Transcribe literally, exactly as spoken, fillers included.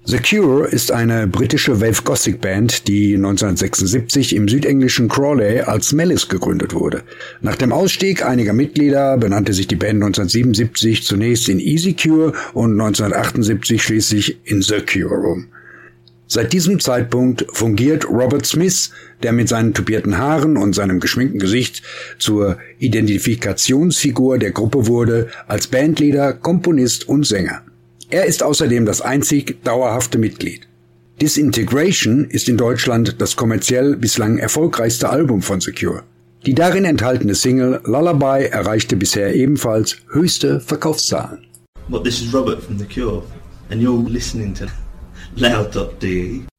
The Cure ist eine britische Wave-Gothic-Band, die neunzehnhundertsechsundsiebzig im südenglischen Crawley als Malice gegründet wurde. Nach dem Ausstieg einiger Mitglieder benannte sich die Band neunzehnhundertsiebenundsiebzig zunächst in Easy Cure und neunzehnhundertachtundsiebzig schließlich in The Cure um. Seit diesem Zeitpunkt fungiert Robert Smith, der mit seinen tupierten Haaren und seinem geschminkten Gesicht zur Identifikationsfigur der Gruppe wurde, als Bandleader, Komponist und Sänger. Er ist außerdem das einzig dauerhafte Mitglied. Disintegration ist in Deutschland das kommerziell bislang erfolgreichste Album von The Cure. Die darin enthaltene Single Lullaby erreichte bisher ebenfalls höchste Verkaufszahlen. Well, this is Robert from The Cure and you're listening to Loud dot D E.